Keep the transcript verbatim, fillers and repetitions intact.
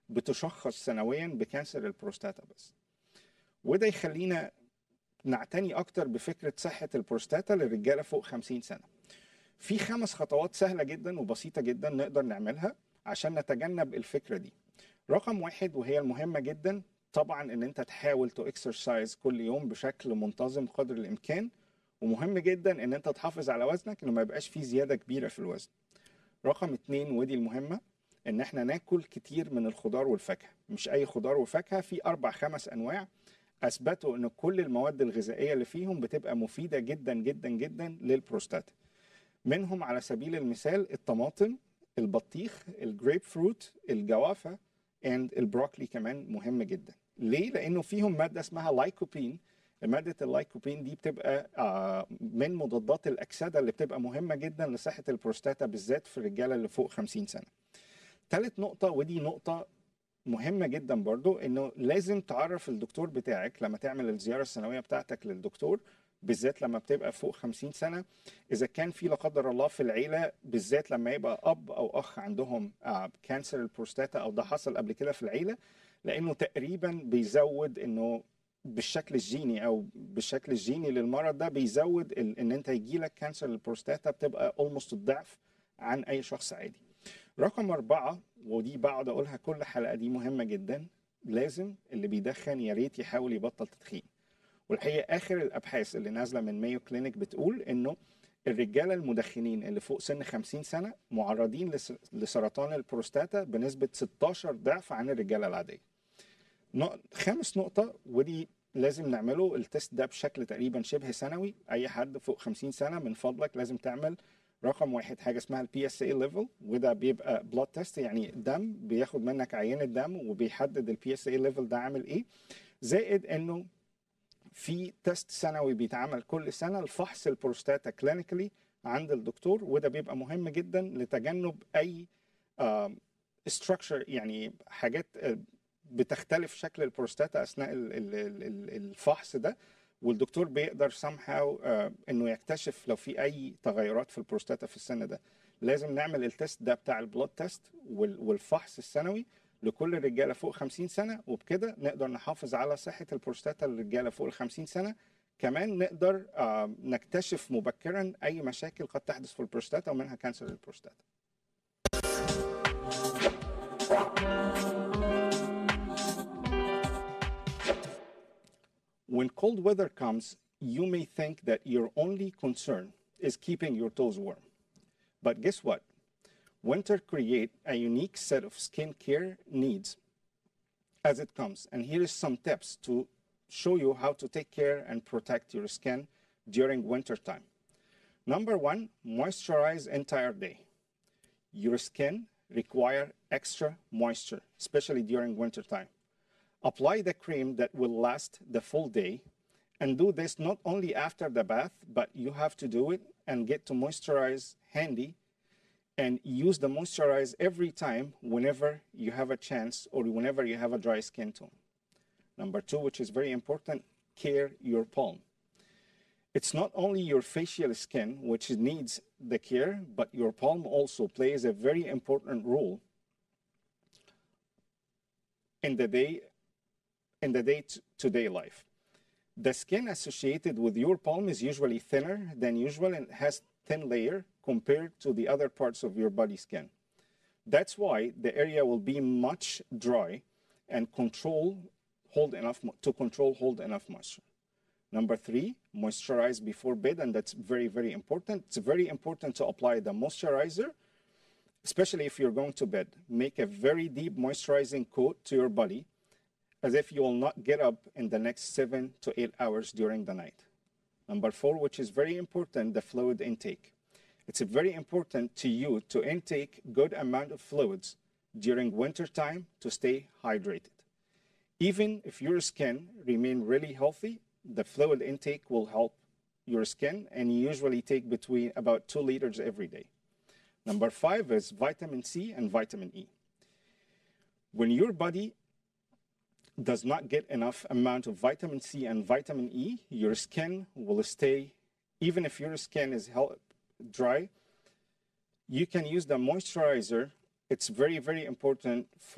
بتشخص سنويا بكانسر البروستاتا بس. وده يخلينا نعتني اكتر بفكره صحه البروستاتا للرجاله فوق خمسين سنه. في خمس خطوات سهله جدا وبسيطه جدا نقدر نعملها عشان نتجنب الفكره دي. رقم واحد وهي المهمه جدا، طبعا ان انت تحاول تو اكسرسايز كل يوم بشكل منتظم قدر الامكان، ومهم جدا ان انت تحافظ على وزنك انه ما يبقاش فيه زياده كبيره في الوزن. رقم اتنين ودي المهمه، ان احنا ناكل كتير من الخضار والفاكهه، مش اي خضار وفاكهه، في اربع خمس انواع اثبتوا ان كل المواد الغذائيه اللي فيهم بتبقى مفيده جدا جدا جدا للبروستاتا. منهم على سبيل المثال الطماطم، البطيخ، الجريب فروت، الجوافه، and البروكلي كمان مهم جدا. ليه؟ لانه فيهم ماده اسمها لايكوبين. ماده اللايكوبين دي بتبقى من مضادات الاكسده اللي بتبقى مهمه جدا لصحه البروستاتا بالذات في الرجاله اللي فوق خمسين سنه. ثالث نقطه ودي نقطه مهمه جدا برضو، انه لازم تعرف الدكتور بتاعك لما تعمل الزياره السنويه بتاعتك للدكتور، بالذات لما بتبقى فوق خمسين سنه، اذا كان في لا قدر الله في العيله، بالذات لما يبقى اب او اخ عندهم كانسر البروستاتا او ده حصل قبل كده في العيله، لانه تقريبا بيزود انه بالشكل الجيني او بالشكل الجيني للمرض ده بيزود ان انت يجي لك كانسر البروستاتا بتبقى اولموست الضعف عن اي شخص عادي. رقم أربعة ودي بقعد أقولها كل حلقة، دي مهمة جدا، لازم اللي بيدخن يا ريت يحاول يبطل تدخين. والحقيقة آخر الأبحاث اللي نازلة من مايو كلينيك بتقول إنه الرجالة المدخنين اللي فوق سن خمسين سنة معرضين لسرطان البروستاتا بنسبة ستاشر ضعف عن الرجالة العادية. خامس نقطة ودي لازم نعمله التست ده بشكل تقريبا شبه سنوي. أي حد فوق خمسين سنة من فضلك لازم تعمل رقم واحد حاجه اسمها البي اس اي ليفل، وده بيبقى بلاد تيست، يعني دم بياخد منك عينه دم وبيحدد البي اس اي ليفل ده عامل ايه. زائد انه في تيست سنوي بيتعمل كل سنه لفحص البروستاتا كلينيكالي عند الدكتور، وده بيبقى مهم جدا لتجنب اي ستراكشر، يعني حاجات بتختلف شكل البروستاتا اثناء الفحص ده، والدكتور بيقدر somehow uh, انه يكتشف لو في اي تغيرات في البروستاتا في السن ده. لازم نعمل التست ده بتاع البلود تيست والفحص السنوي لكل الرجاله فوق خمسين سنه، وبكده نقدر نحافظ على صحه البروستاتا للرجاله فوق ال خمسين سنه. كمان نقدر uh, نكتشف مبكرا اي مشاكل قد تحدث في البروستاتا ومنها كانسر البروستاتا. When cold weather comes, you may think that your only concern is keeping your toes warm. But guess what? Winter creates a unique set of skincare needs as it comes. And here is some tips to show you how to take care and protect your skin during winter time. Number one, moisturize entire day. Your skin requires extra moisture, especially during winter time. Apply the cream that will last the full day, and do this not only after the bath, but you have to do it and get to moisturize handy and use the moisturize every time whenever you have a chance or whenever you have a dry skin tone. Number two, which is very important, care your palm. It's not only your facial skin which needs the care, but your palm also plays a very important role in the day in the day-to-day life. The skin associated with your palm is usually thinner than usual and has thin layer compared to the other parts of your body skin. That's why the area will be much dry and control hold enough to control hold enough moisture. Number three, moisturize before bed, and that's very, very important. It's very important to apply the moisturizer, especially if you're going to bed. Make a very deep moisturizing coat to your body, as if you will not get up in the next seven to eight hours during the night. Number four, which is very important, the fluid intake. It's very important to you to intake good amount of fluids during winter time to stay hydrated. Even if your skin remain really healthy, the fluid intake will help your skin, and you usually take between about two liters every day. Number five is vitamin C and vitamin E. When your body does not get enough amount of vitamin C and vitamin E, your skin will stay, even if your skin is dry, you can use the moisturizer. It's very, very important for